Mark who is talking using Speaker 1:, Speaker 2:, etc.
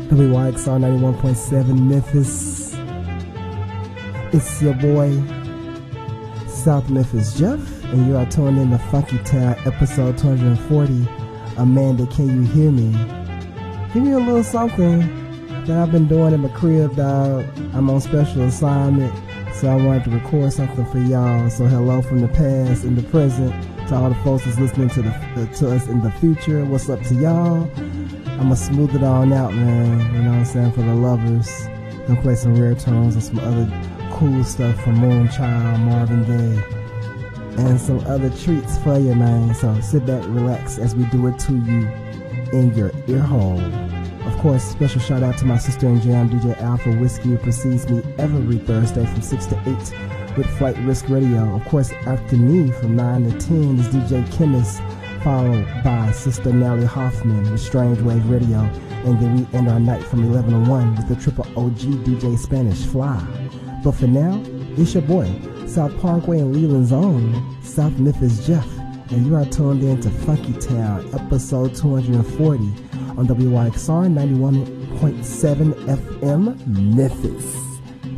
Speaker 1: WYXR 91.7 Memphis. It's your boy, South Memphis Jeff, and you are tuned in to Funky Town, episode 240. Amanda, can you hear me? Give me a little something that I've been doing in my crib, dog. I'm on special assignment, so I wanted to record something for y'all. So hello from the past and the present to all the folks that's listening to us in the future. What's up to y'all? I'ma smooth it on out, man. You know what I'm saying? For the lovers. Gonna play some rare tones and some other cool stuff from Moonchild, Marvin Gaye, and some other treats for you, man. So sit back, relax as we do it to you in your ear hole. Of course, special shout out to my sister in jam, DJ Alpha Whiskey, who precedes me every Thursday from 6 to 8 with Flight Risk Radio. Of course, after me from 9 to 10 is DJ Chemist, followed by Sister Nellie Hoffman with Strange Wave Radio, and then we end our night from 11 to 1 with the triple OG DJ Spanish Fly. But for now, it's your boy, South Parkway and Leland's own South Memphis Jeff, and you are tuned in to Funky Town, episode 240 on WYXR 91.7 FM Memphis.